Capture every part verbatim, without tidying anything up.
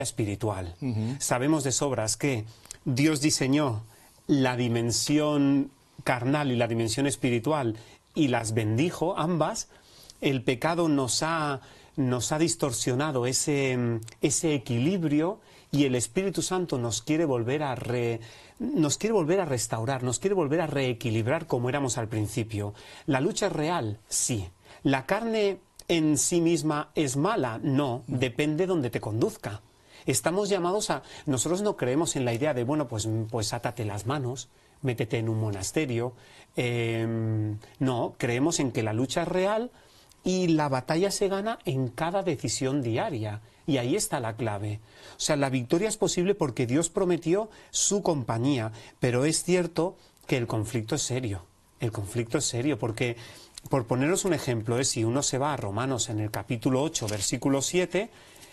espiritual. Uh-huh. Sabemos de sobras que Dios diseñó la dimensión carnal y la dimensión espiritual y las bendijo ambas. El pecado nos ha, nos ha distorsionado ese, ese equilibrio y el Espíritu Santo nos quiere volver a re, nos quiere volver a restaurar, nos quiere volver a reequilibrar como éramos al principio. ¿La lucha es real? Sí. ¿La carne en sí misma es mala? No, depende donde te conduzca. Estamos llamados a... Nosotros no creemos en la idea de, bueno, pues, pues átate las manos, métete en un monasterio. Eh, no, creemos en que la lucha es real y la batalla se gana en cada decisión diaria. Y ahí está la clave. O sea, la victoria es posible porque Dios prometió su compañía, pero es cierto que el conflicto es serio. El conflicto es serio porque, por poneros un ejemplo, es si uno se va a Romanos en el capítulo ocho, versículo siete...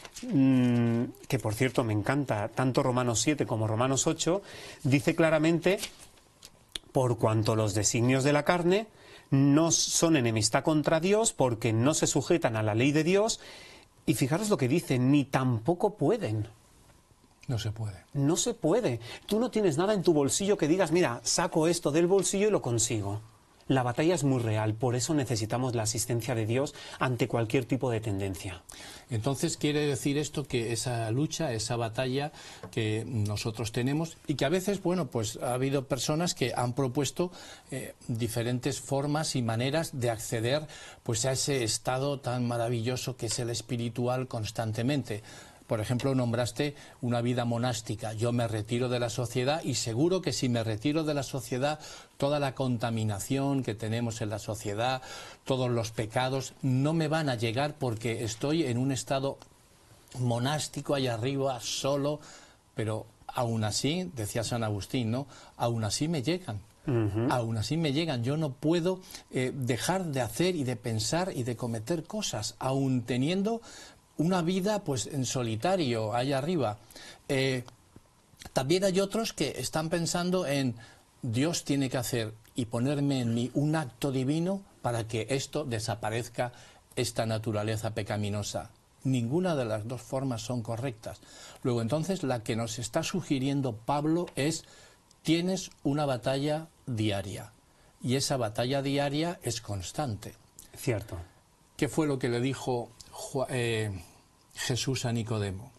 que por cierto me encanta, tanto Romanos siete como Romanos ocho, dice claramente, por cuanto los designios de la carne no son enemistad contra Dios, porque no se sujetan a la ley de Dios, y fijaros lo que dice, ni tampoco pueden. No se puede. No se puede. Tú no tienes nada en tu bolsillo que digas, mira, saco esto del bolsillo y lo consigo. La batalla es muy real, por eso necesitamos la asistencia de Dios ante cualquier tipo de tendencia. Entonces quiere decir esto que esa lucha, esa batalla que nosotros tenemos y que a veces, bueno, pues ha habido personas que han propuesto eh, diferentes formas y maneras de acceder pues a ese estado tan maravilloso que es el espiritual constantemente. Por ejemplo, nombraste una vida monástica. Yo me retiro de la sociedad y seguro que si me retiro de la sociedad, toda la contaminación que tenemos en la sociedad, todos los pecados, no me van a llegar porque estoy en un estado monástico allá arriba, solo, pero aún así, decía San Agustín, ¿no? Aún así me llegan. Uh-huh. Aún así me llegan. Yo no puedo eh, dejar de hacer y de pensar y de cometer cosas, aún teniendo una vida pues en solitario allá arriba. Eh, también hay otros que están pensando en Dios tiene que hacer y ponerme en mí un acto divino para que esto desaparezca, esta naturaleza pecaminosa. Ninguna de las dos formas son correctas. Luego entonces la que nos está sugiriendo Pablo es tienes una batalla diaria y esa batalla diaria es constante. Cierto. ¿Qué fue lo que le dijo Eh, Jesús a Nicodemo?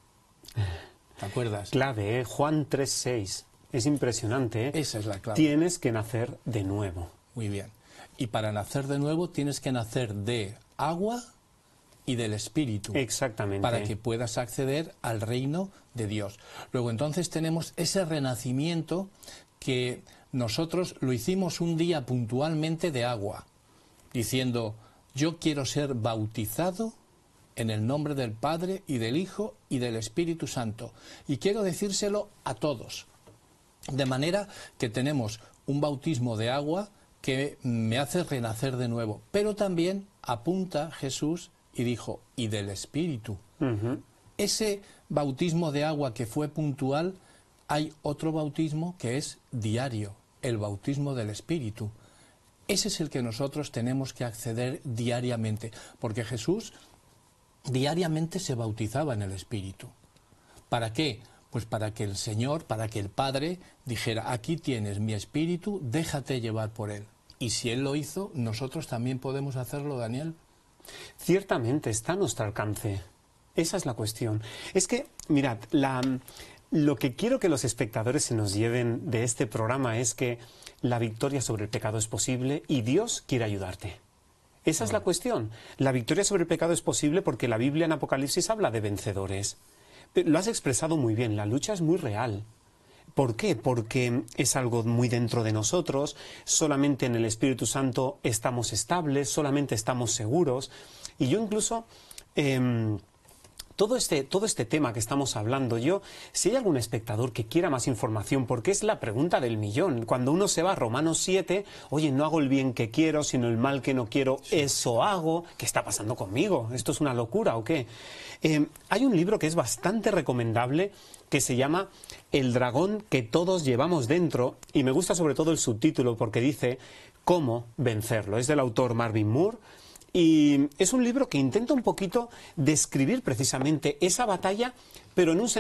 ¿Te acuerdas? Clave, ¿eh? Juan tres seis. Es impresionante, ¿eh? Esa es la clave. Tienes que nacer de nuevo. Muy bien. Y para nacer de nuevo tienes que nacer de agua y del Espíritu. Exactamente. Para que puedas acceder al reino de Dios. Luego entonces tenemos ese renacimiento que nosotros lo hicimos un día puntualmente de agua, diciendo: yo quiero ser bautizado en el nombre del Padre y del Hijo y del Espíritu Santo. Y quiero decírselo a todos. De manera que tenemos un bautismo de agua que me hace renacer de nuevo. Pero también apunta Jesús y dijo, y del Espíritu. Uh-huh. Ese bautismo de agua que fue puntual, hay otro bautismo que es diario, el bautismo del Espíritu. Ese es el que nosotros tenemos que acceder diariamente, porque Jesús diariamente se bautizaba en el Espíritu. ¿Para qué? Pues para que el Señor, para que el Padre dijera, aquí tienes mi Espíritu, déjate llevar por Él. Y si Él lo hizo, nosotros también podemos hacerlo, Daniel. Ciertamente está a nuestro alcance. Esa es la cuestión. Es que, mirad, la... lo que quiero que los espectadores se nos lleven de este programa es que la victoria sobre el pecado es posible y Dios quiere ayudarte. Esa es la cuestión. La victoria sobre el pecado es posible porque la Biblia en Apocalipsis habla de vencedores. Pero lo has expresado muy bien, la lucha es muy real. ¿Por qué? Porque es algo muy dentro de nosotros, solamente en el Espíritu Santo estamos estables, solamente estamos seguros. Y yo incluso... Eh, Todo este, todo este tema que estamos hablando, yo, si hay algún espectador que quiera más información, porque es la pregunta del millón, cuando uno se va a Romanos siete, oye, no hago el bien que quiero, sino el mal que no quiero, sí. Eso hago, ¿qué está pasando conmigo? ¿Esto es una locura o qué? Eh, hay un libro que es bastante recomendable, que se llama El dragón que todos llevamos dentro, y me gusta sobre todo el subtítulo, porque dice, ¿cómo vencerlo? Es del autor Marvin Moore. Y es un libro que intenta un poquito describir precisamente esa batalla, pero en un